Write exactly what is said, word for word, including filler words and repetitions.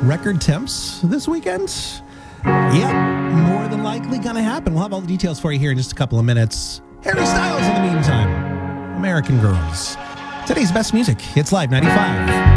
record temps this weekend? Yeah, more than likely going to happen. We'll have all the details for you here in just a couple of minutes. Harry Styles in the meantime. American Girls. Today's best music. It's Live ninety-five.